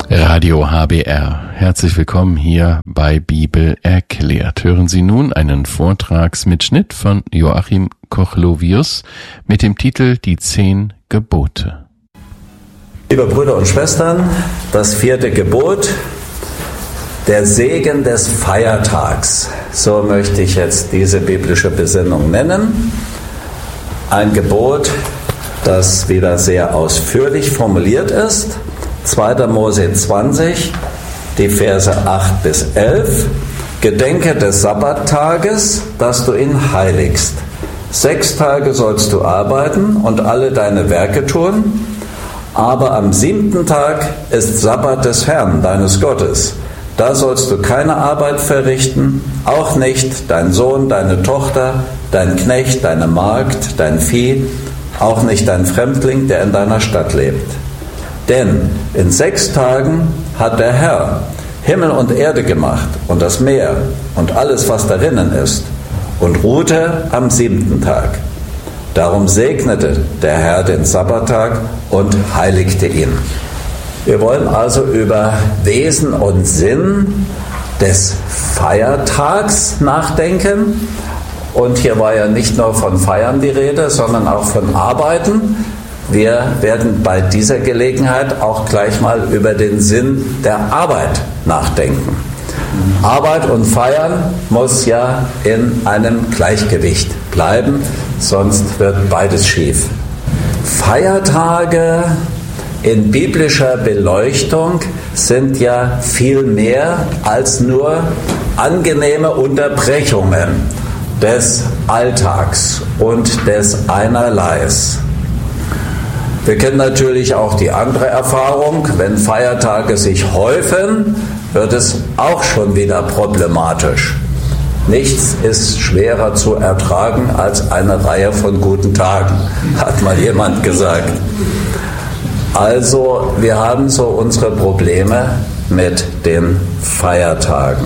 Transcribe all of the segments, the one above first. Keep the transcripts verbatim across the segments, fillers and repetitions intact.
Radio H B R. Herzlich willkommen hier bei Bibel erklärt. Hören Sie nun einen Vortragsmitschnitt von Joachim Kochlovius mit dem Titel Die Zehn Gebote. Liebe Brüder und Schwestern, das vierte Gebot, der Segen des Feiertags. So möchte ich jetzt diese biblische Besinnung nennen. Ein Gebot, das wieder sehr ausführlich formuliert ist. zweiter Mose zwanzig, die Verse acht bis elf. Gedenke des Sabbattages, dass du ihn heiligst. Sechs Tage sollst du arbeiten und alle deine Werke tun, aber am siebten Tag ist Sabbat des Herrn, deines Gottes. Da sollst du keine Arbeit verrichten, auch nicht dein Sohn, deine Tochter, dein Knecht, deine Magd, dein Vieh, auch nicht dein Fremdling, der in deiner Stadt lebt. Denn in sechs Tagen hat der Herr Himmel und Erde gemacht und das Meer und alles, was darinnen ist, und ruhte am siebten Tag. Darum segnete der Herr den Sabbattag und heiligte ihn. Wir wollen also über Wesen und Sinn des Feiertags nachdenken. Und hier war ja nicht nur von Feiern die Rede, sondern auch von Arbeiten. Wir werden bei dieser Gelegenheit auch gleich mal über den Sinn der Arbeit nachdenken. Arbeit und Feiern muss ja in einem Gleichgewicht bleiben, sonst wird beides schief. Feiertage in biblischer Beleuchtung sind ja viel mehr als nur angenehme Unterbrechungen des Alltags und des Einerleis. Wir kennen natürlich auch die andere Erfahrung, wenn Feiertage sich häufen, wird es auch schon wieder problematisch. Nichts ist schwerer zu ertragen als eine Reihe von guten Tagen, hat mal jemand gesagt. Also wir haben so unsere Probleme mit den Feiertagen.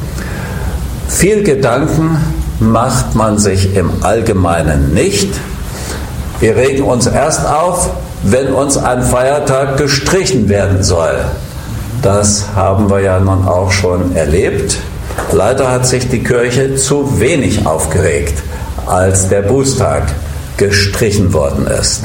Viel Gedanken macht man sich im Allgemeinen nicht. Wir regen uns erst auf, wenn uns ein Feiertag gestrichen werden soll. Das haben wir ja nun auch schon erlebt. Leider hat sich die Kirche zu wenig aufgeregt, als der Bußtag gestrichen worden ist.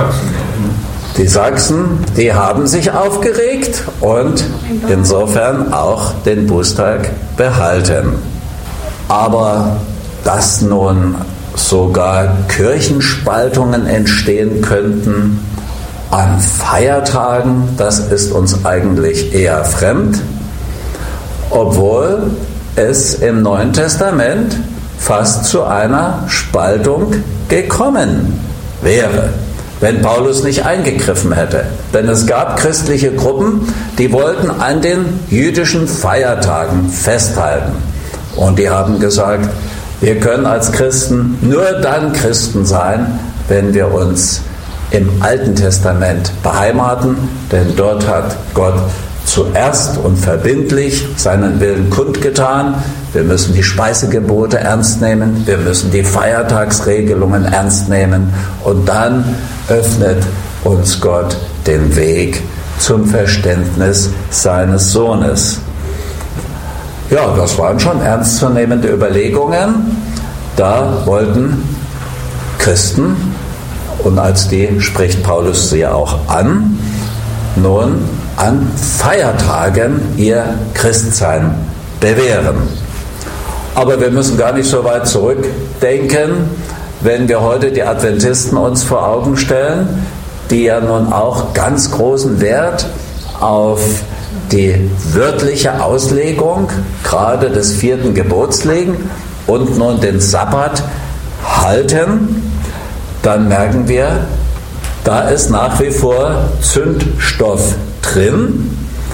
Die Sachsen, die haben sich aufgeregt und insofern auch den Bußtag behalten. Aber dass nun sogar Kirchenspaltungen entstehen könnten an Feiertagen, das ist uns eigentlich eher fremd, obwohl es im Neuen Testament fast zu einer Spaltung gekommen wäre, wenn Paulus nicht eingegriffen hätte. Denn es gab christliche Gruppen, die wollten an den jüdischen Feiertagen festhalten. Und die haben gesagt, wir können als Christen nur dann Christen sein, wenn wir uns im Alten Testament beheimaten, denn dort hat Gott zuerst und verbindlich seinen Willen kundgetan. Wir müssen die Speisegebote ernst nehmen, wir müssen die Feiertagsregelungen ernst nehmen und dann öffnet uns Gott den Weg zum Verständnis seines Sohnes. Ja, das waren schon ernstzunehmende Überlegungen. Da wollten Christen, und als die spricht Paulus sie auch an, nun an Feiertagen ihr Christsein bewähren. Aber wir müssen gar nicht so weit zurückdenken, wenn wir heute die Adventisten uns vor Augen stellen, die ja nun auch ganz großen Wert auf die wörtliche Auslegung gerade des vierten Gebots legen und nun den Sabbat halten, dann merken wir, da ist nach wie vor Zündstoff drin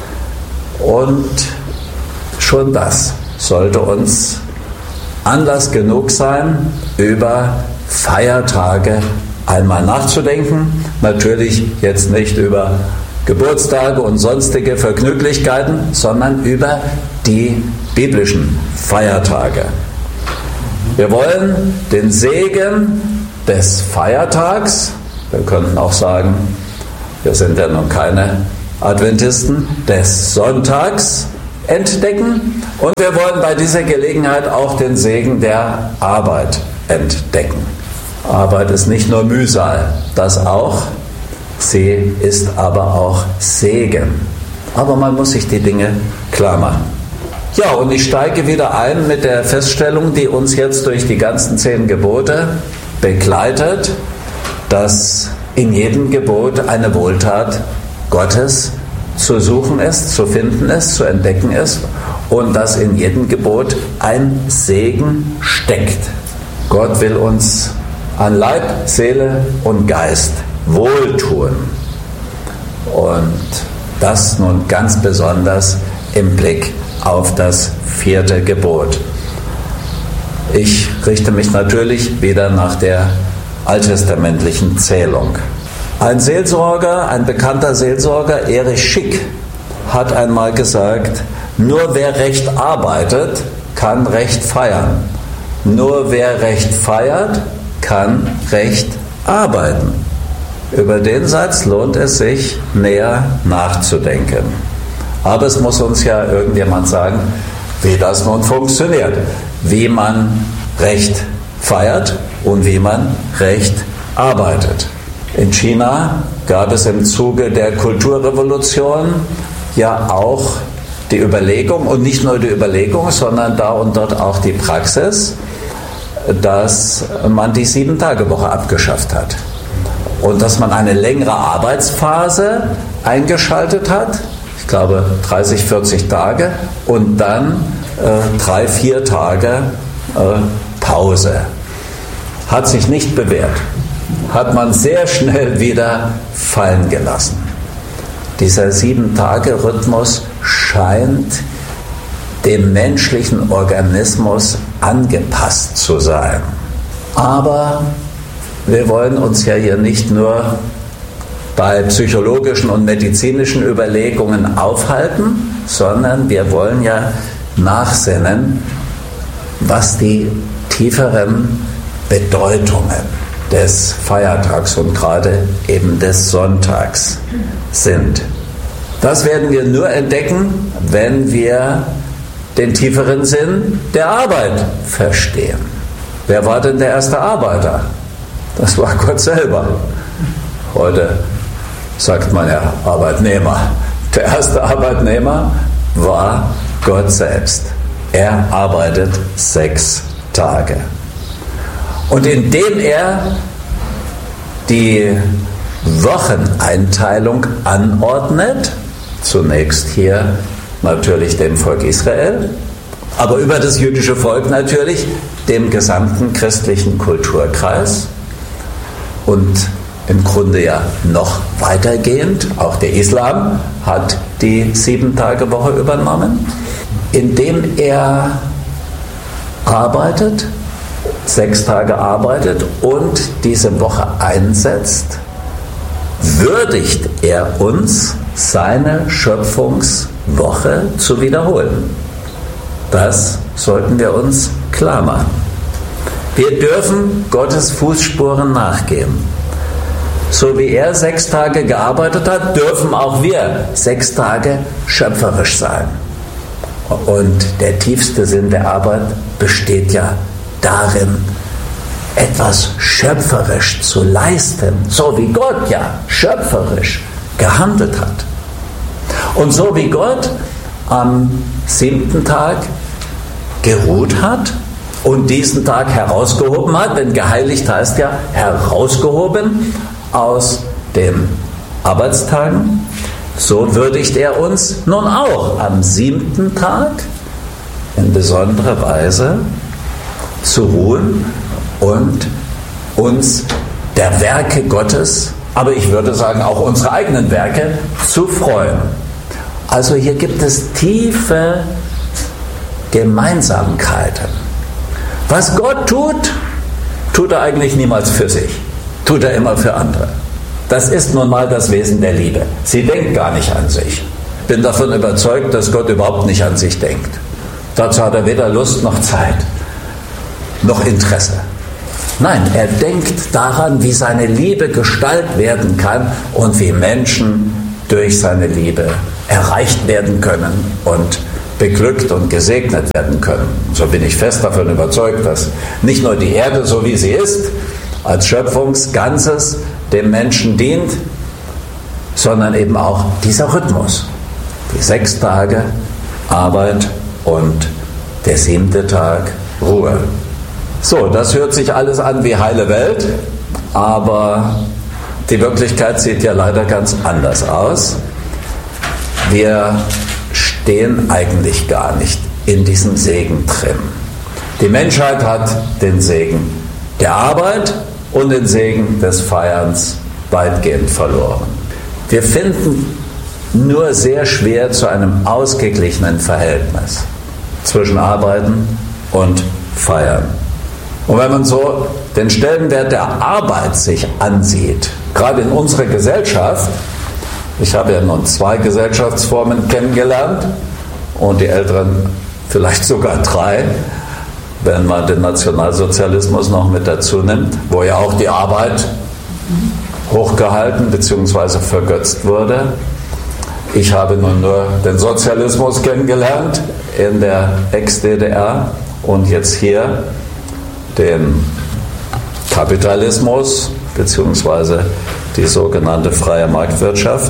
und schon das sollte uns Anlass genug sein, über Feiertage einmal nachzudenken. Natürlich jetzt nicht über Geburtstage und sonstige Vergnüglichkeiten, sondern über die biblischen Feiertage. Wir wollen den Segen des Feiertags, wir könnten auch sagen, wir sind ja nun keine Adventisten des Sonntags entdecken und wir wollen bei dieser Gelegenheit auch den Segen der Arbeit entdecken. Arbeit ist nicht nur Mühsal, das auch, sie ist aber auch Segen. Aber man muss sich die Dinge klar machen. Ja, und ich steige wieder ein mit der Feststellung, die uns jetzt durch die ganzen zehn Gebote begleitet, dass in jedem Gebot eine Wohltat Gottes zu suchen ist, zu finden ist, zu entdecken ist und dass in jedem Gebot ein Segen steckt. Gott will uns an Leib, Seele und Geist wohltun und das nun ganz besonders im Blick auf das vierte Gebot. Ich richte mich natürlich wieder nach der alttestamentlichen Zählung. Ein Seelsorger, ein bekannter Seelsorger, Erich Schick, hat einmal gesagt, nur wer recht arbeitet, kann recht feiern. Nur wer recht feiert, kann recht arbeiten. Über den Satz lohnt es sich, näher nachzudenken. Aber es muss uns ja irgendjemand sagen, wie das nun funktioniert, wie man recht feiert und wie man recht arbeitet. In China gab es im Zuge der Kulturrevolution ja auch die Überlegung, und nicht nur die Überlegung, sondern da und dort auch die Praxis, dass man die Sieben-Tage-Woche abgeschafft hat. Und dass man eine längere Arbeitsphase eingeschaltet hat, ich glaube dreißig, vierzig Tage, und dann äh, drei, vier Tage äh, Pause. Hat sich nicht bewährt. Hat man sehr schnell wieder fallen gelassen. Dieser Sieben-Tage-Rhythmus scheint dem menschlichen Organismus angepasst zu sein. Aber wir wollen uns ja hier nicht nur bei psychologischen und medizinischen Überlegungen aufhalten, sondern wir wollen ja nachsinnen, was die tieferen Bedeutungen des Feiertags und gerade eben des Sonntags sind. Das werden wir nur entdecken, wenn wir den tieferen Sinn der Arbeit verstehen. Wer war denn der erste Arbeiter? Das war Gott selber. Heute sagt man ja Arbeitnehmer. Der erste Arbeitnehmer war Gott selbst. Er arbeitet sechs Tage. Und indem er die Wocheneinteilung anordnet, zunächst hier natürlich dem Volk Israel, aber über das jüdische Volk natürlich dem gesamten christlichen Kulturkreis und im Grunde ja noch weitergehend, auch der Islam hat die Sieben-Tage-Woche übernommen, indem er arbeitet, sechs Tage arbeitet und diese Woche einsetzt, würdigt er uns, seine Schöpfungswoche zu wiederholen. Das sollten wir uns klar machen. Wir dürfen Gottes Fußspuren nachgehen. So wie er sechs Tage gearbeitet hat, dürfen auch wir sechs Tage schöpferisch sein. Und der tiefste Sinn der Arbeit besteht ja darin, etwas schöpferisch zu leisten, so wie Gott ja schöpferisch gehandelt hat. Und so wie Gott am siebten Tag geruht hat und diesen Tag herausgehoben hat, denn geheiligt heißt ja herausgehoben aus den Arbeitstagen, so würdigt er uns nun auch am siebten Tag in besonderer Weise zu ruhen und uns der Werke Gottes, aber ich würde sagen auch unsere eigenen Werke, zu freuen. Also hier gibt es tiefe Gemeinsamkeiten. Was Gott tut, tut er eigentlich niemals für sich, tut er immer für andere. Das ist nun mal das Wesen der Liebe. Sie denkt gar nicht an sich. Ich bin davon überzeugt, dass Gott überhaupt nicht an sich denkt. Dazu hat er weder Lust noch Zeit, noch Interesse. Nein, er denkt daran, wie seine Liebe Gestalt werden kann und wie Menschen durch seine Liebe erreicht werden können und beglückt und gesegnet werden können. So bin ich fest davon überzeugt, dass nicht nur die Erde, so wie sie ist, als Schöpfungsganzes dem Menschen dient, sondern eben auch dieser Rhythmus. Die sechs Tage Arbeit und der siebte Tag Ruhe. So, das hört sich alles an wie heile Welt, aber die Wirklichkeit sieht ja leider ganz anders aus. Wir stehen eigentlich gar nicht in diesem Segen drin. Die Menschheit hat den Segen der Arbeit und den Segen des Feierns weitgehend verloren. Wir finden nur sehr schwer zu einem ausgeglichenen Verhältnis zwischen Arbeiten und Feiern. Und wenn man so den Stellenwert der Arbeit sich ansieht, gerade in unserer Gesellschaft, ich habe ja nun zwei Gesellschaftsformen kennengelernt und die Älteren vielleicht sogar drei, wenn man den Nationalsozialismus noch mit dazu nimmt, wo ja auch die Arbeit hochgehalten bzw. vergötzt wurde. Ich habe nun nur den Sozialismus kennengelernt in der Ex-D D R und jetzt hier den Kapitalismus bzw. die sogenannte freie Marktwirtschaft.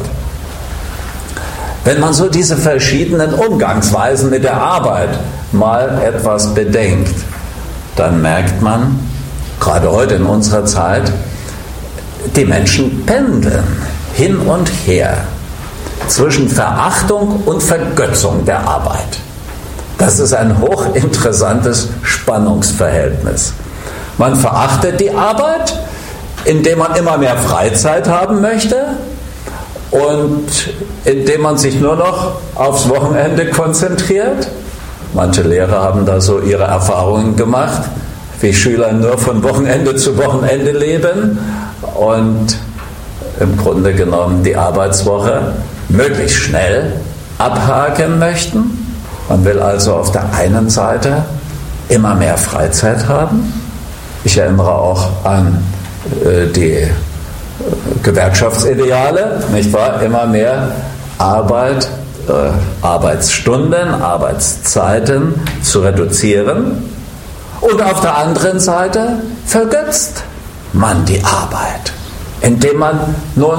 Wenn man so diese verschiedenen Umgangsweisen mit der Arbeit mal etwas bedenkt, dann merkt man, gerade heute in unserer Zeit, die Menschen pendeln hin und her zwischen Verachtung und Vergötzung der Arbeit. Das ist ein hochinteressantes Spannungsverhältnis. Man verachtet die Arbeit, indem man immer mehr Freizeit haben möchte und indem man sich nur noch aufs Wochenende konzentriert. Manche Lehrer haben da so ihre Erfahrungen gemacht, wie Schüler nur von Wochenende zu Wochenende leben und im Grunde genommen die Arbeitswoche möglichst schnell abhaken möchten. Man will also auf der einen Seite immer mehr Freizeit haben. Ich erinnere auch an äh, die äh, Gewerkschaftsideale, nicht wahr? Immer mehr Arbeit, äh, Arbeitsstunden, Arbeitszeiten zu reduzieren. Und auf der anderen Seite vergötzt man die Arbeit, indem man nun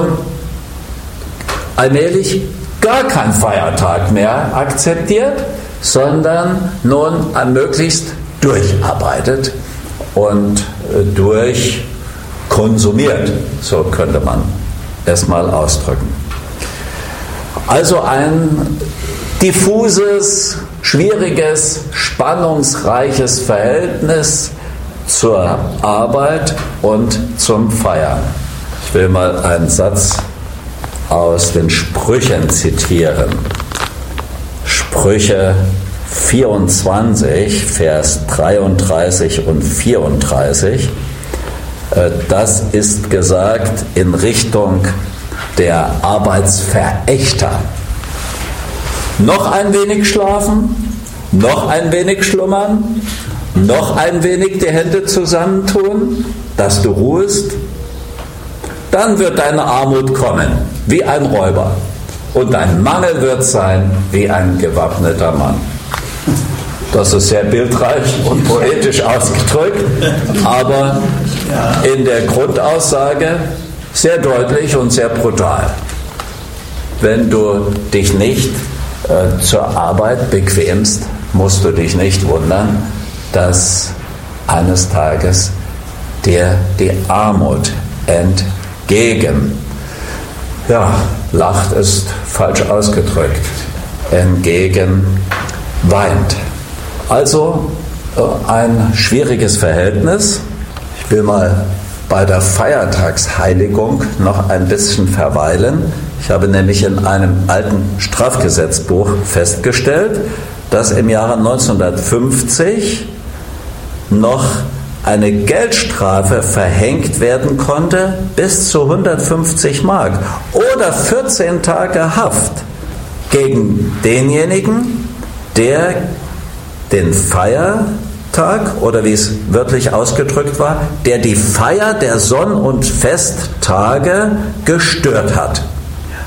allmählich gar keinen Feiertag mehr akzeptiert, sondern nun möglichst durcharbeitet und durchkonsumiert, so könnte man es mal ausdrücken. Also ein diffuses, schwieriges, spannungsreiches Verhältnis zur Arbeit und zum Feiern. Ich will mal einen Satz aus den Sprüchen zitieren. Sprüche vierundzwanzig, Vers dreiunddreißig und vierunddreißig. Das ist gesagt in Richtung der Arbeitsverächter. Noch ein wenig schlafen, noch ein wenig schlummern, noch ein wenig die Hände zusammentun, dass du ruhest. Dann wird deine Armut kommen, wie ein Räuber. Und dein Mangel wird sein, wie ein gewappneter Mann. Das ist sehr bildreich und poetisch ausgedrückt, aber in der Grundaussage sehr deutlich und sehr brutal. Wenn du dich nicht äh, zur Arbeit bequemst, musst du dich nicht wundern, dass eines Tages dir die Armut entgegen, ja, lacht ist falsch ausgedrückt, entgegen weint. Also äh, ein schwieriges Verhältnis. Ich will mal bei der Feiertagsheiligung noch ein bisschen verweilen. Ich habe nämlich in einem alten Strafgesetzbuch festgestellt, dass im Jahre neunzehnhundertfünfzig noch eine Geldstrafe verhängt werden konnte bis zu hundertfünfzig Mark oder vierzehn Tage Haft gegen denjenigen, der den Feiertag, oder wie es wörtlich ausgedrückt war, der die Feier der Sonn- und Festtage gestört hat.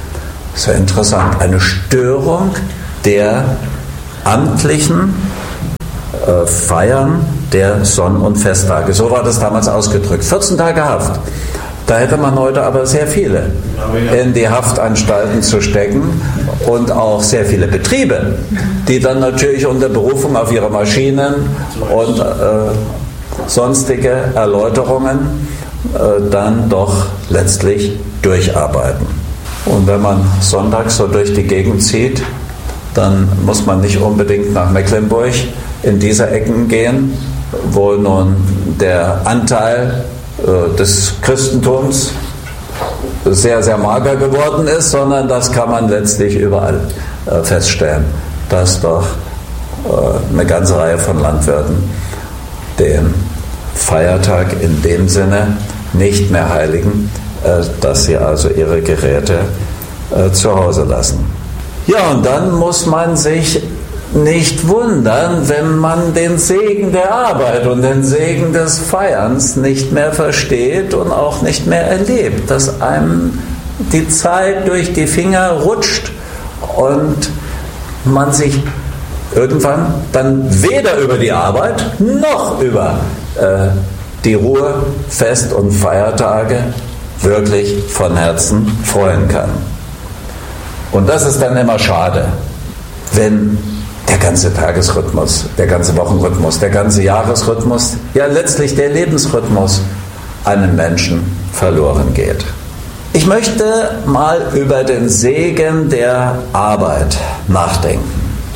Sehr interessant. Eine Störung der amtlichen äh, Feiern der Sonn- und Festtage. So war das damals ausgedrückt. vierzehn Tage Haft. Da hätte man heute aber sehr viele in die Haftanstalten zu stecken und auch sehr viele Betriebe, die dann natürlich unter Berufung auf ihre Maschinen und äh, sonstige Erläuterungen äh, dann doch letztlich durcharbeiten. Und wenn man sonntags so durch die Gegend zieht, dann muss man nicht unbedingt nach Mecklenburg in diese Ecken gehen, wo nun der Anteil äh, des Christentums sehr, sehr mager geworden ist, sondern das kann man letztlich überall äh, feststellen, dass doch äh, eine ganze Reihe von Landwirten den Feiertag in dem Sinne nicht mehr heiligen, äh, dass sie also ihre Geräte äh, zu Hause lassen. Ja, und dann muss man sich nicht wundern, wenn man den Segen der Arbeit und den Segen des Feierns nicht mehr versteht und auch nicht mehr erlebt, dass einem die Zeit durch die Finger rutscht und man sich irgendwann dann weder über die Arbeit noch über äh, die Ruhe, Fest- und Feiertage wirklich von Herzen freuen kann. Und das ist dann immer schade, wenn der ganze Tagesrhythmus, der ganze Wochenrhythmus, der ganze Jahresrhythmus, ja letztlich der Lebensrhythmus einem Menschen verloren geht. Ich möchte mal über den Segen der Arbeit nachdenken.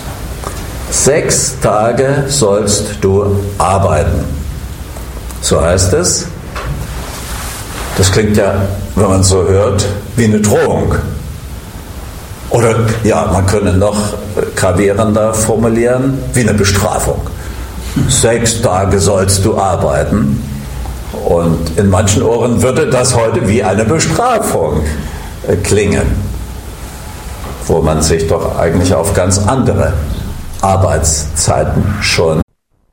Sechs Tage sollst du arbeiten. So heißt es. Das klingt ja, wenn man es so hört, wie eine Drohung. Oder ja, man könnte noch gravierender formulieren, wie eine Bestrafung. Sechs Tage sollst du arbeiten. Und in manchen Ohren würde das heute wie eine Bestrafung klingen, wo man sich doch eigentlich auf ganz andere Arbeitszeiten schon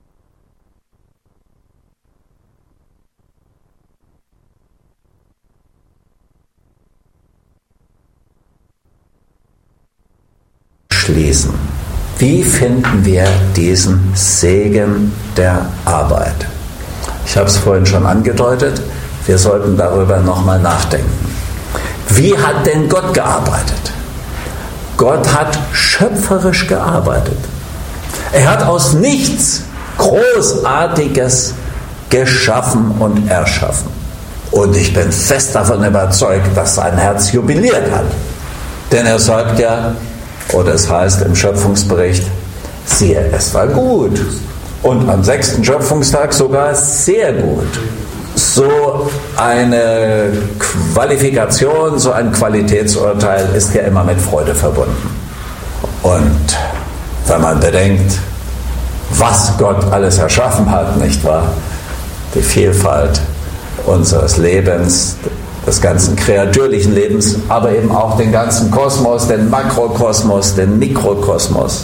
schließen. Wie finden wir diesen Segen der Arbeit? Ich habe es vorhin schon angedeutet, wir sollten darüber nochmal nachdenken. Wie hat denn Gott gearbeitet? Gott hat schöpferisch gearbeitet. Er hat aus nichts Großartiges geschaffen und erschaffen. Und ich bin fest davon überzeugt, dass sein Herz jubiliert hat. Denn er sagt ja, oder es heißt im Schöpfungsbericht, siehe, es war gut. Und am sechsten Schöpfungstag sogar sehr gut. So eine Qualifikation, so ein Qualitätsurteil ist ja immer mit Freude verbunden. Und wenn man bedenkt, was Gott alles erschaffen hat, nicht wahr? Die Vielfalt unseres Lebens, des ganzen kreatürlichen Lebens, aber eben auch den ganzen Kosmos, den Makrokosmos, den Mikrokosmos.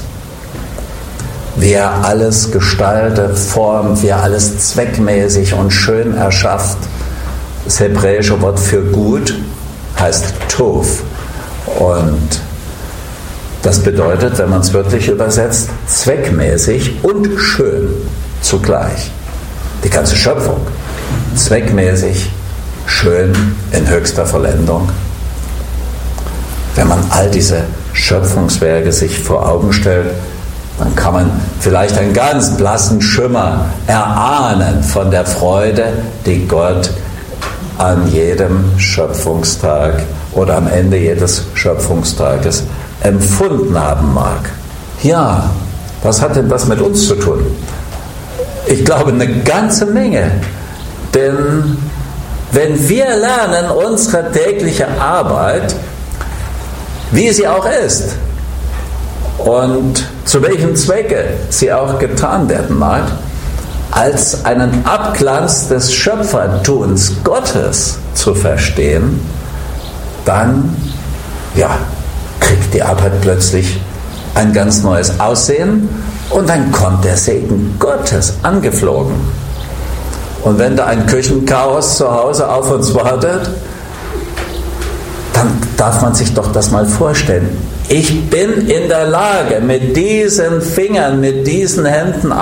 Wie er alles gestaltet, formt, wie er alles zweckmäßig und schön erschafft. Das hebräische Wort für gut heißt Tov. Und das bedeutet, wenn man es wörtlich übersetzt, zweckmäßig und schön zugleich. Die ganze Schöpfung, zweckmäßig, schön in höchster Vollendung. Wenn man all diese Schöpfungswerke sich vor Augen stellt, dann kann man vielleicht einen ganz blassen Schimmer erahnen von der Freude, die Gott an jedem Schöpfungstag oder am Ende jedes Schöpfungstages empfunden haben mag. Ja, was hat denn das mit uns zu tun? Ich glaube, eine ganze Menge. Denn wenn wir lernen, unsere tägliche Arbeit, wie sie auch ist, und zu welchem Zwecke sie auch getan werden mag, als einen Abglanz des Schöpfertuns Gottes zu verstehen, dann ja, kriegt die Arbeit plötzlich ein ganz neues Aussehen und dann kommt der Segen Gottes angeflogen. Und wenn da ein Küchenchaos zu Hause auf uns wartet, dann darf man sich doch das mal vorstellen. Ich bin in der Lage, mit diesen Fingern, mit diesen Händen